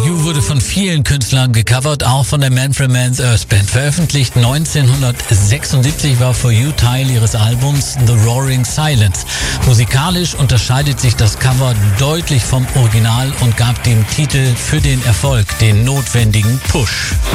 You wurde von vielen Künstlern gecovert, auch von der Manfred Mann's Earth Band. Veröffentlicht 1976 war For You Teil ihres Albums The Roaring Silence. Musikalisch unterscheidet sich das Cover deutlich vom Original und gab dem Titel für den Erfolg den notwendigen Push.